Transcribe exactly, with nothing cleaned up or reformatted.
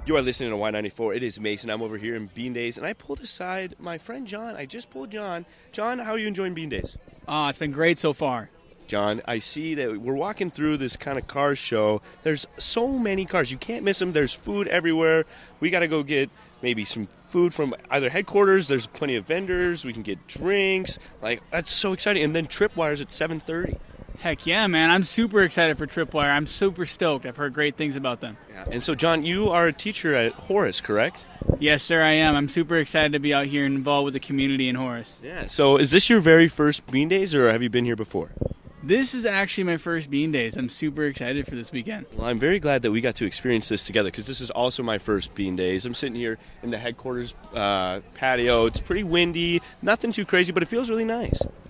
You are listening to Y ninety-four. It is Mason. I'm over here in Bean Days, and I pulled aside my friend John. I just pulled John. John, how are you enjoying Bean Days? Oh, it's been great so far. John, I see that we're walking through this kind of car show. There's so many cars. You can't miss them. There's food everywhere. We got to go get maybe some food from either headquarters. There's plenty of vendors. We can get drinks. Like, that's so exciting. And then Tripwire's at seven thirty. Heck yeah, man. I'm super excited for Tripwire. I'm super stoked. I've heard great things about them. Yeah. And so, John, you are a teacher at Horace, correct? Yes, sir, I am. I'm super excited to be out here and involved with the community in Horace. Yeah. So is this your very first Bean Days, or have you been here before? This is actually my first Bean Days. I'm super excited for this weekend. Well, I'm very glad that we got to experience this together because this is also my first Bean Days. I'm sitting here in the headquarters uh, patio. It's pretty windy, nothing too crazy, but it feels really nice.